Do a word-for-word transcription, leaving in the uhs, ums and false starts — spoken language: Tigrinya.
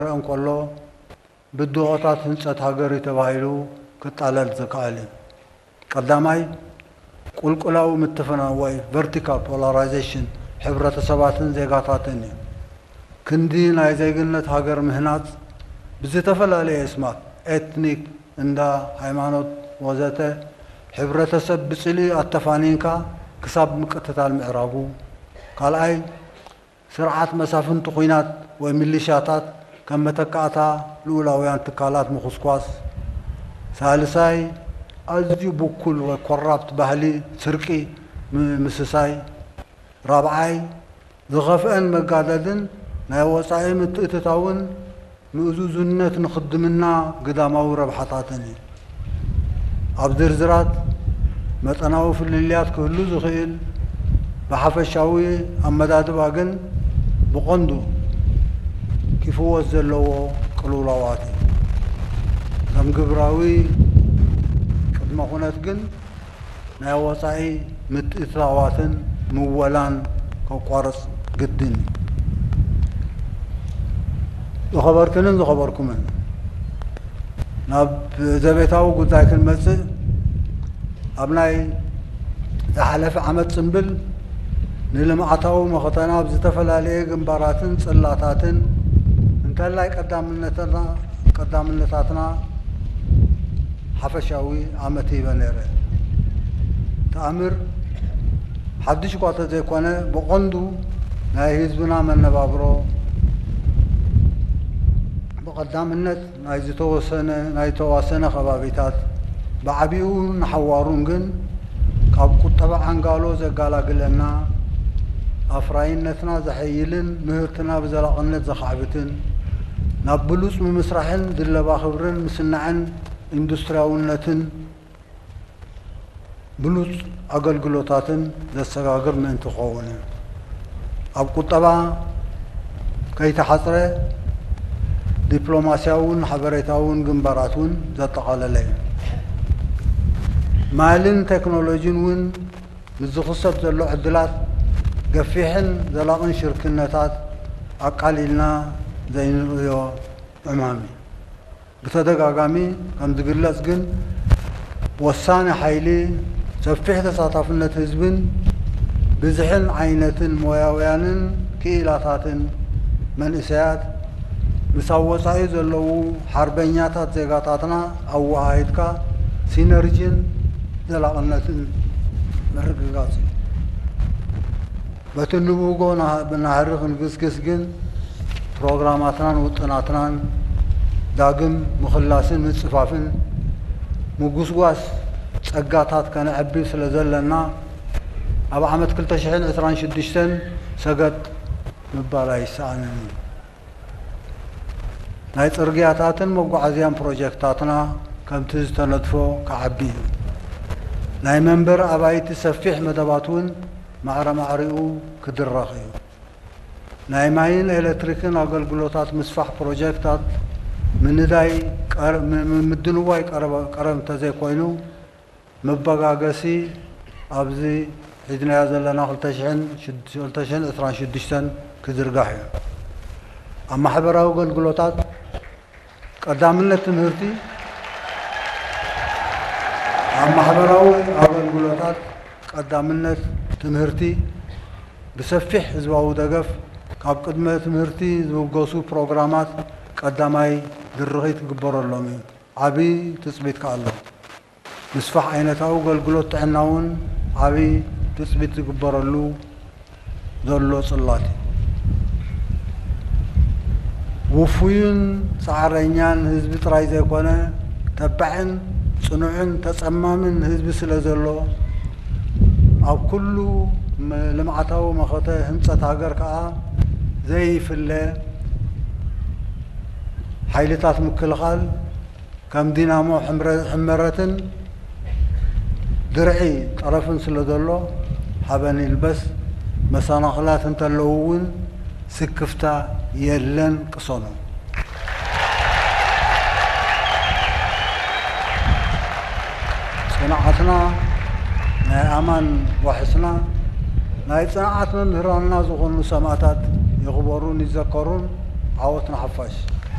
እንቆሎ ብድሆታት ህንጸት ሃገር ተባሂሉ ክጣለል ዝከኣል ቀዳማይ ቁልቁላዊ ምትፈናዋይ vertical polarization ሕብረተሰባትን ዜጋታትን ክንዲ ናይ ዜግነት ሃገር ምህናት ብዝተፈላለየ እስማት ኤትኒክ እንዳ ሃይማኖት ወዘተ ሕብረተሰብ ብጽሊ ኣተፋኒንካ ክሳብ ምቅትታል ምዕራቡ ካልኣይ ስርዓት መሳፍንቲ ኩናት ወይ ሚሊሻታት ከም መተካእታ ልኡላውያን ትካላት ምኹስኳስ ሳልሳይ ኣዝዩ ብኩል ወይ ኮራፕት ባህሊ ስርቂ ምስሳይ ራብዓይ ዝኸፍአን መጋደልን ናይ ወፃኢ ምትእትታውን ምእዙዝነት ንኽድምና ግዳማዊ ረብሓታትን ኣብ ዝርዝራት መጠናዊ ፍልልያት ክህሉ ዝኽእል ብሓፈሻዊ ኣመዳድባ ግን ብቐንዱ ክፍወት ዘለዎ ቅልውላዋት ከም ግብራዊ ቅድመ ኩነት ግን ናይ ወፃኢ ምትእትታዋትን ምወላን ከቋርጽ ግድን ዝኸበርክንን ዝኸበርኩምን ናብ ዘቤታዊ ጉዳይ ክንመጽእ ኣብ ናይ ዝሓለፈ ዓመት ጽምብል ንልምዓታዊ መኸተና ብዝተፈላለየ ግንባራትን ጽላታትን እንተላይ ቀዳምነትና ቀዳምነታትና ሓፈሻዊ ዓመት ይበ ነይረ ተኣምር ሓድሽ ቋተ ዘይኮነ ብቐንዱ ናይ ህዝብና መነባብሮ ብቐዳምነት ናይ ዝተወሰነ ናይ ተዋሰነ ከባቢታት ብዓቢኡ ንሓዋሩን ግን ካብ ቁጠባ ዓንጋሎ ዘጋላግለና ኣፍራይነትና ዘሐይልን ምህርትና ብዘላቕነት ዘኻዕብትን ናብ ብሉፅ ምምስራሕን ድለባ ክብርን ምስናዕን ኢንዱስትርያውነትን ብሉፅ ኣገልግሎታትን ዘሰጋግር ምእንቲ ክኸውን ኣብ ቁጠባ ከይተሓፅረ ዲፕሎማስያውን ሓበሬታውን ግንባራት እውን ዘጠቓለለ እዩ ማልን ቴክኖሎጂን እውን ምዝኽሰብ ዘሎ ዕድላት ገፊሕን ዘላቕን ሽርክነታት ኣቃሊልና ዘይንርእዮ ዕማሚ ብተደጋጋሚ ከም ዝግለጽ ግን ወሳኒ ሓይሊ ሰፊሕ ተሳታፍነት ህዝብን ብዝሕን ዓይነትን ሞያውያንን ክኢላታትን መንእሰያት ምሳብ ወፃኢ ዘለዉ ሓርበኛታት ዜጋታትና ኣወሃሂድካ ሲነርጂን ዘላቕነትን ምርግጋጽ እዩ በቲ ንብጎ ብናህሪ ክንግስግስ ግን ፕሮግራማትናን ውጥናትናን ዳግም ምኽላስን ምጽፋፍን ምጉስጓስ ጸጋታት ከነዕቢ ስለ ዘለና ኣብ ዓመት ክልተ ሽሕን ዕስራን ሽዱሽተን ሰገጥ ምባል ኣይሰኣንን እዩ ናይ ጽርግያታትን መጓዓዝያን ፕሮጀክታትና ከምቲ ዝተነድፎ ከዓቢ እዩ ናይ መንበር ኣባይቲ ሰፊሕ መደባት እውን ማዕረ ማዕሪኡ ክድረኽ እዩ ናይ ማይን ኤሌክትሪክን ኣገልግሎታት ምስፋሕ ፕሮጀክታት ምንዳይ ምድንዋይ ቀረብ እንተዘይኮይኑ መበጋገሲ ኣብዚ ሒዝናዮ ዘለና ክልተ ሽሕን ዕስራን ሽዱሽተን ክዝርጋሕ እዩ ኣብ ማሕበራዊ ኣገልግሎታት ቀዳምነት ትምህርቲ ኣብ ማሕበራዊ ኣገልግሎታት ቀዳምነት ትምህርቲ ብሰፊሕ ህዝባዊ ደገፍ ካብ ቅድመ ትምህርቲ ዝውገሱ ፕሮግራማት ቀዳማይ ድርኺት ክግበረሎም እዩ ዓብዪ ትፅቢት ከኣሎ ምስፋሕ ዓይነታዊ ኣገልግሎት ጥዕና እውን ዓብዪ ትፅቢት ዝግበረሉ ዘሎ ጽላት እዩ ውፉይን ፃዕረኛን ህዝቢ ጥራይ ዘይኮነ ተባዕን ጽኑዕን ተጸማምን ህዝቢ ስለ ዘሎ ኣብ ኩሉ ልምዓታዊ መኸተ ህንፀት ሃገር ከዓ ዘይፍለ ሓይልታት ምክልኻል ከም ዲናሞ ሕመረትን ድርዒ ጠረፍን ስለ ዘሎ ሓበን ይልበስ መሰናኽላት እንተለዉ እውን ስክፍታ የለን ቅሶኖ ጽንዓትና ናይ ኣማን ዋሕስና ናይ ጽንዓት መምህራንና ዝኾኑ ሰማዕታት ይኽበሩን ይዘከሩን عوضنا حفاش